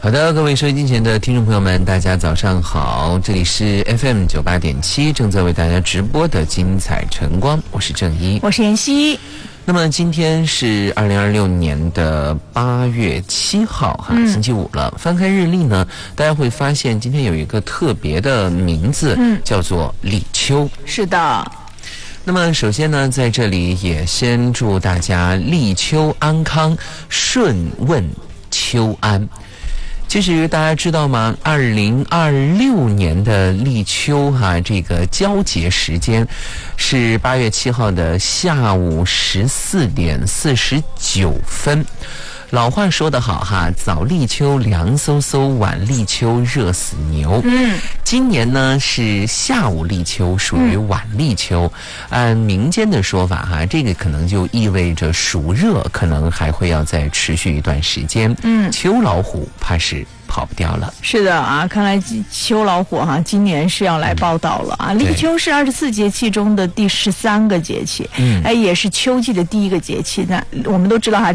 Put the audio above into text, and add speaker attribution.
Speaker 1: 好的，各位收音机前的听众朋友们，大家早上好，这里是 FM 98.7正在为大家直播的精彩晨光，我是郑一，
Speaker 2: 我是妍希。
Speaker 1: 那么今天是2026年的8月7号哈，星期五了。翻开日历呢，大家会发现今天有一个特别的名字，叫做立秋。
Speaker 2: 是的。
Speaker 1: 那么首先呢，在这里也先祝大家立秋安康，顺问秋安。其实大家知道吗？2026年的立秋这个交节时间是8月7号的下午14点49分。老话说得好早立秋凉飕飕，晚立秋热死牛。今年呢是下午立秋，属于晚立秋。按民间的说法这个可能就意味着暑热可能还会要再持续一段时间。秋老虎怕是跑不掉了。是
Speaker 2: 的看来秋老虎今年是要来报道了立秋是24节气中的第13个节气，也是秋季的第一个节气。那我们都知道